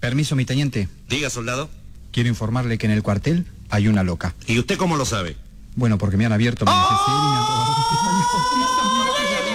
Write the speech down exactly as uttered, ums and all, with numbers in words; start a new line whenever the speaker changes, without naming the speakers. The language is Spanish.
Permiso, mi teniente.
Diga, soldado.
Quiero informarle que en el cuartel hay una loca.
¿Y usted cómo lo sabe?
Bueno, porque me han abierto mi neceser y me han robado.